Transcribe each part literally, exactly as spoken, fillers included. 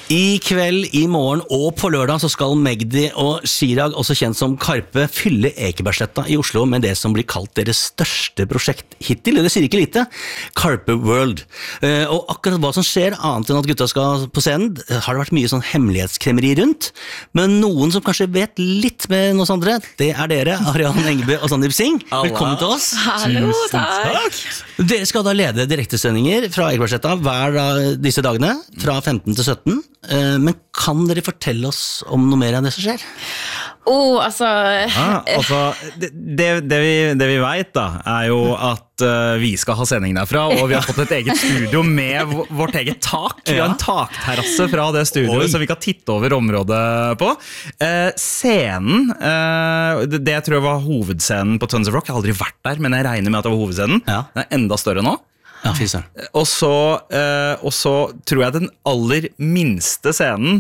I kveld, I morgen og på lørdag så skal Magdi og Chirag, også kjent som Karpe, fylle Ekebergsletta i Oslo med det som blir kalt deres største prosjekt hittil. Det sier ikke lite. Karpe World. Og akkurat hva som skjer, annet enn at gutta skal på scenen, har det vært mye sånn hemmelighetskremmeri rundt. Men noen som kanskje vet litt med noen andre, det er dere, Ariane Engebø og Sandeep Singh. Velkommen til oss. Hallo, takk. Dere skal da lede direktesendinger fra Ekebergsletta hver dag disse dagene, fra femten til sytten. Men kan dere fortelle oss om noe mer enn det som skjer? Oh, altså... Ja, altså det, det, det, vi, det vi vet da, er jo at uh, vi skal ha sending derfra, og vi har fått et eget studio med vårt eget tak. Vi har en takterrasse fra det studioet, så vi kan titte over området på. Uh, scenen, uh, det, det jeg tror var hovedscenen på Tons of Rock, jeg har aldri vært der, men jeg regner med at det var hovedscenen. Ja. Den er enda større nå. Ja, fyseren. Og så, uh, og så tror jeg den aller minste scenen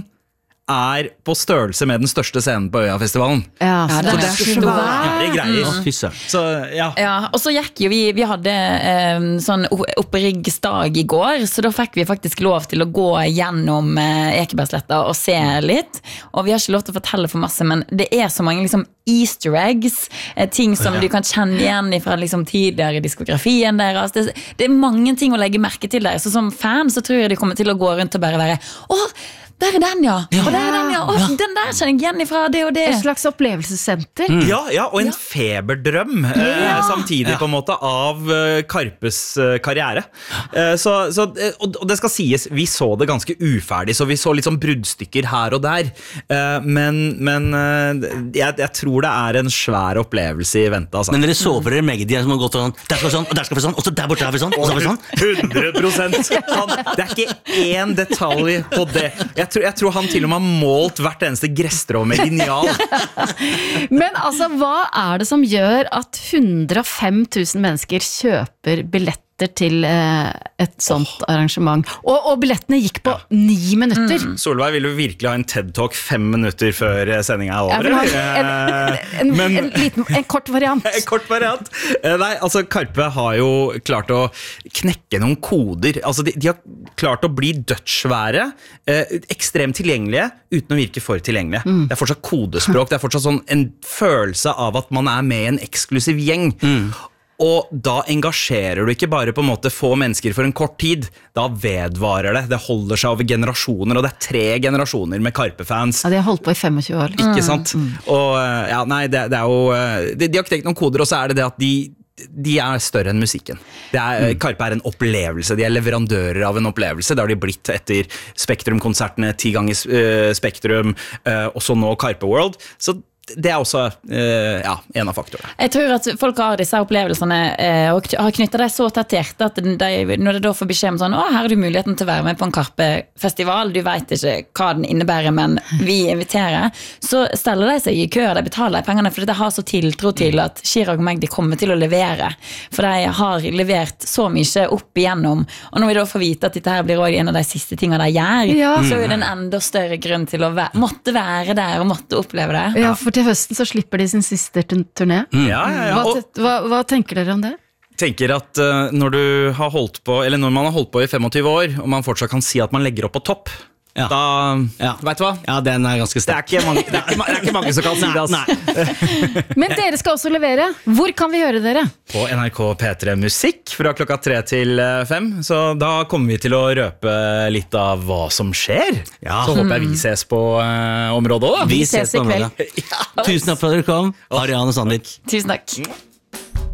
er på størrelse med den største scenen på Øyafestivalen. Ja, så det, det er så det greier. Ja, fyseren. Så, ja. Ja, og så gikk jo vi, vi hadde eh, sånn oppriggsdag i går, så da fikk vi faktisk lov til å gå gjennom eh, Ekebergsletta og se litt, og vi har ikke lov til å fortelle for masse, men det er så mange liksom Easter eggs, eh, ting som ja. Du kan kjenne igjen fra liksom, tidligere diskografien deres. Det, det er mange ting å legge merke til der, så som fan så tror jeg de kommer til å gå rundt og bare være åh, der er den, ja. ja. Og der er den, ja. Åh, ja. Den der kjenner jeg igjen ifra det og det. Et slags opplevelsessenter. Mm. Ja, ja, og en ja. feberdrøm ja. eh, samtidig ja. på en måte av uh, Karpes uh, karriere. Uh, så, så, og, og det skal sies, vi så det ganske uferdig, så vi så litt sånn bruddstykker her og der. Uh, men men uh, jeg, jeg tror det er en svær opplevelse i vente. Altså. Men dere så for dere Magdi som har gått sånn, der skal vi sånn, og der skal vi sånn, og så der borte er vi sånn, og så er vi sånn. hundre prosent. Han, det er ikke én detalj på det. Jeg Jeg tror, jeg tror han til og med har målt hvert eneste gresstrå med lineal. Men altså, hva er det som gjør at hundre og fem tusen mennesker kjøper billetter til eh, et sånt oh. arrangement? Og, og billettene gikk på ja. ni minutter. Mm. Solveig, vil du virkelig ha en TED-talk fem minutter før sendingen er over? Ja, en, en, en, Men, en, liten, en kort variant. En kort variant. Nei, altså Karpe har jo klart å knekke noen koder. Altså, de, de har klart å bli dødsvære, eh, ekstremt tilgjengelige, uten å virke for tilgjengelige. Mm. Det er fortsatt kodespråk, det er fortsatt sånn en følelse av at man er med i en eksklusiv gjeng. Mm. Og da engasjerer du ikke bare på en måte få mennesker for en kort tid, da vedvarer det, det holder seg over generasjoner, og det er tre generasjoner med Karpe-fans. Ja, de har holdt på i femogtjue år. Ikke sant? Mm. Og ja, nei, det, det er jo, de, de har knekt noen koder, og så er det det at de, de er større enn musikken. Det er, mm. Karpe er en opplevelse, de er leverandører av en opplevelse, det har de blitt etter Spektrum-konsertene, ti ganger uh, Spektrum, uh, og så nå Karpe World, så det er også uh, ja, en av faktorene. Jeg tror at folk har disse opplevelsene uh, og har knyttet deg så tett til hjertet at de, når det da får beskjed om sånn, å, her har du muligheten til å være med på en Karpe-festival, du vet ikke hva den innebærer, men vi inviterer, så steller de seg i kø, de betaler de pengene, for de har så tiltro til at Chirag og Magdi kommer til å levere, for de har levert så mye opp igjennom, og når vi da får vite at dette her blir også en av de siste tingene de gjør, ja. Så er det en enda større grunn til å være, måtte være der og måtte oppleve det. Ja, for til høsten så slipper de sin siste turné. Mm. Ja, ja, ja. Hva, hva, hva tenker dere om det? Tenker at uh, når du har holdt på, eller når man har holdt på i femogtjue år, og man fortsatt kan si at man legger opp på topp, ja. Da, ja. vet du hva? Ja, den er ganske sterk. Det er ikke mange, det er ikke, det er ikke mange som kan si det, altså. Men dere skal også levere. Hvor kan vi høre dere? På N R K P tre Musikk fra klokka tre til fem, så da kommer vi til å røpe litt av hva som skjer. Ja. Så håper jeg vi ses på uh, området også. Vi, vi ses i kveld. Ja. Tusen takk for at dere kom, Ariane og Sandeep. Tusen takk.